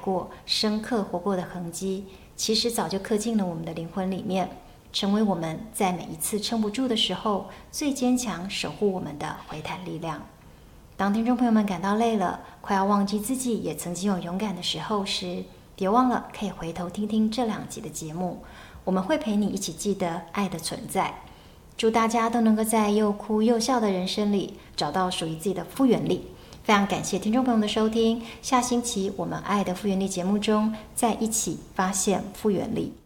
过、深刻活过的痕迹，其实早就刻进了我们的灵魂里面，成为我们在每一次撑不住的时候最坚强守护我们的回弹力量。当听众朋友们感到累了，快要忘记自己也曾经有勇敢的时候时，别忘了可以回头听听这2集的节目，我们会陪你一起记得爱的存在。祝大家都能够在又哭又笑的人生里找到属于自己的复原力。非常感谢听众朋友们的收听，下星期我们爱的复原力节目中再一起发现复原力。